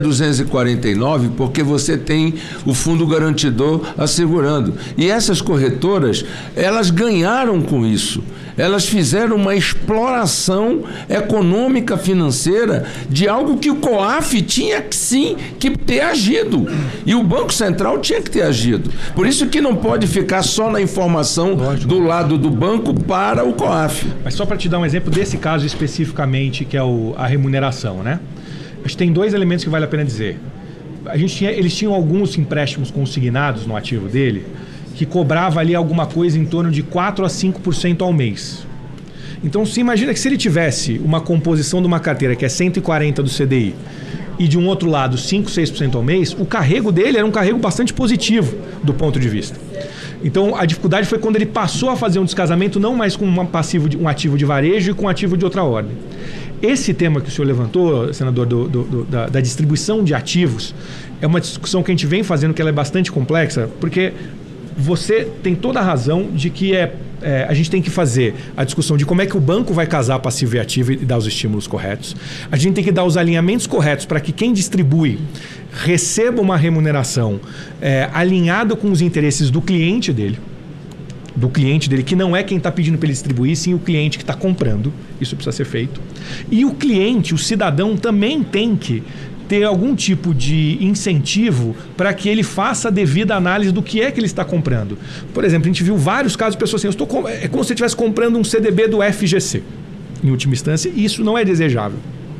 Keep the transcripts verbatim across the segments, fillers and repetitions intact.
duzentos e quarenta e nove porque você tem o fundo garantidor assegurando. E essas corretoras, elas ganharam com isso. Elas fizeram uma exploração econômica financeira de algo que o COAF tinha sim que ter agido. E o Banco Central tinha que ter agido. Por isso que não pode ficar só na informação Lógico. do lado do banco para o COAF. Mas só para te dar um exemplo desse caso especificamente, que é o, a remuneração, né? Acho que tem dois elementos que vale a pena dizer. A gente tinha, eles tinham alguns empréstimos consignados no ativo dele que cobrava ali alguma coisa em torno de quatro a cinco por cento ao mês. Então, se imagina que se ele tivesse uma composição de uma carteira que é cento e quarenta do C D I e de um outro lado cinco, seis por cento ao mês, o carrego dele era um carrego bastante positivo do ponto de vista. Então, a dificuldade foi quando ele passou a fazer um descasamento não mais com um, passivo de, um ativo de varejo e com um ativo de outra ordem. Esse tema que o senhor levantou, senador, do, do, do, da, da distribuição de ativos, é uma discussão que a gente vem fazendo, que ela é bastante complexa, porque você tem toda a razão de que é, é, a gente tem que fazer a discussão de como é que o banco vai casar passivo e ativo e dar os estímulos corretos. A gente tem que dar os alinhamentos corretos para que quem distribui receba uma remuneração é, alinhada com os interesses do cliente dele. do cliente dele, que não é quem está pedindo para ele distribuir, sim o cliente que está comprando. Isso precisa ser feito. E o cliente, o cidadão, também tem que ter algum tipo de incentivo para que ele faça a devida análise do que é que ele está comprando. Por exemplo, a gente viu vários casos de pessoas assim, eu estou com... é como se você estivesse comprando um C D B do F G C, em última instância, e isso não é desejável.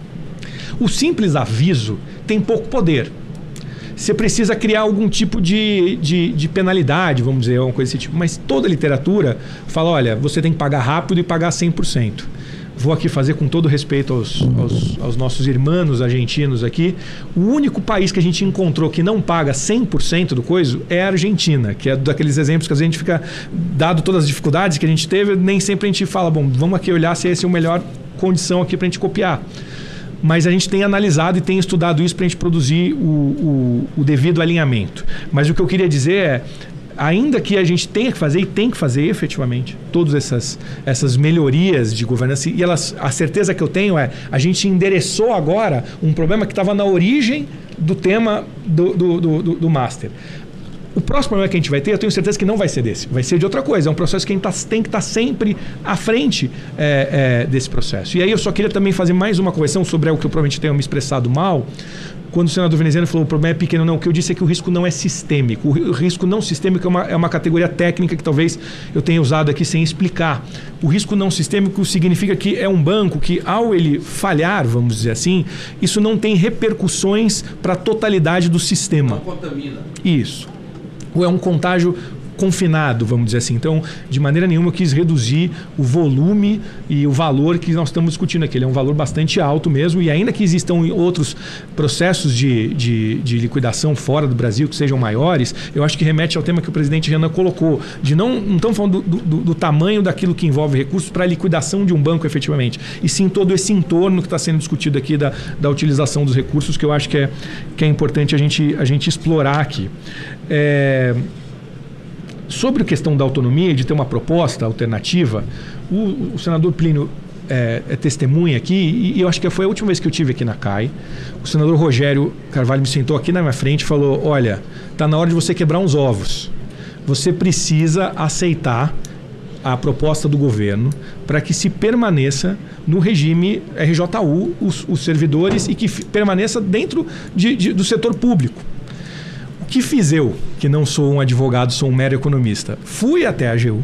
O simples aviso tem pouco poder. Você precisa criar algum tipo de, de, de penalidade, vamos dizer, alguma coisa desse tipo. Mas toda a literatura fala, olha, você tem que pagar rápido e pagar cem por cento. Vou aqui fazer com todo respeito aos, aos, aos nossos irmãos argentinos aqui. O único país que a gente encontrou que não paga cem por cento do coisa é a Argentina, que é daqueles exemplos que a gente fica, dado todas as dificuldades que a gente teve, nem sempre a gente fala, bom, vamos aqui olhar se essa é a melhor condição aqui para a gente copiar. Mas a gente tem analisado e tem estudado isso para a gente produzir o, o, o devido alinhamento. Mas o que eu queria dizer é, ainda que a gente tenha que fazer e tem que fazer efetivamente todas essas, essas melhorias de governança, e elas, a certeza que eu tenho é, a gente endereçou agora um problema que estava na origem do tema do, do, do, do, do Master. O próximo problema que a gente vai ter, eu tenho certeza que não vai ser desse, vai ser de outra coisa. É um processo que a gente tá, tem que estar tá sempre à frente é, é, desse processo. E aí eu só queria também fazer mais uma correção sobre o que eu provavelmente tenho me expressado mal. Quando o senador veneziano falou que o problema é pequeno, não. O que eu disse é que o risco não é sistêmico. O risco não sistêmico é uma, é uma categoria técnica que talvez eu tenha usado aqui sem explicar. O risco não sistêmico significa que é um banco que, ao ele falhar, vamos dizer assim, isso não tem repercussões para a totalidade do sistema. Não contamina. Isso. Ou é um contágio confinado, vamos dizer assim. Então, de maneira nenhuma eu quis reduzir o volume e o valor que nós estamos discutindo aqui. Ele é um valor bastante alto mesmo, e ainda que existam outros processos de, de, de liquidação fora do Brasil que sejam maiores, eu acho que remete ao tema que o presidente Renan colocou, de não, não estamos falando do, do, do tamanho daquilo que envolve recursos para a liquidação de um banco efetivamente, e sim todo esse entorno que está sendo discutido aqui da, da utilização dos recursos, que eu acho que é, que é importante a gente, a gente explorar aqui. É... Sobre a questão da autonomia e de ter uma proposta alternativa, o, o senador Plínio é, é testemunha aqui, e, e eu acho que foi a última vez que eu tive aqui na C A I. O senador Rogério Carvalho me sentou aqui na minha frente e falou, olha, está na hora de você quebrar uns ovos. Você precisa aceitar a proposta do governo para que se permaneça no regime R J U os, os servidores e que permaneça dentro de, de, do setor público. O que fiz eu, que não sou um advogado, sou um mero economista? Fui até a AGU,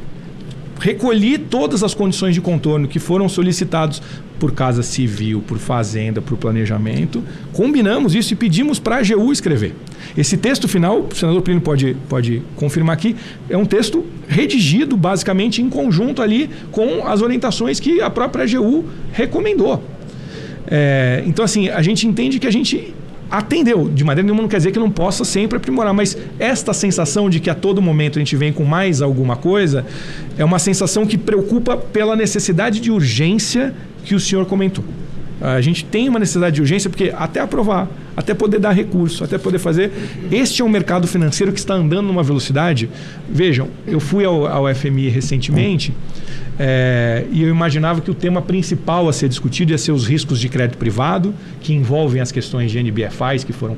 recolhi todas as condições de contorno que foram solicitados por Casa Civil, por Fazenda, por Planejamento, combinamos isso e pedimos para a AGU escrever. Esse texto final, o senador Plínio pode, pode confirmar aqui, é um texto redigido basicamente em conjunto ali com as orientações que a própria AGU recomendou. É, então assim, a gente entende que a gente atendeu, de maneira nenhuma não quer dizer que não possa sempre aprimorar, mas esta sensação de que a todo momento a gente vem com mais alguma coisa é uma sensação que preocupa pela necessidade de urgência que o senhor comentou. A gente tem uma necessidade de urgência, porque até aprovar, até poder dar recurso, até poder fazer... Este é um mercado financeiro que está andando numa velocidade... Vejam, eu fui ao, ao F M I recentemente é, e eu imaginava que o tema principal a ser discutido ia ser os riscos de crédito privado, que envolvem as questões de N B F Is que foram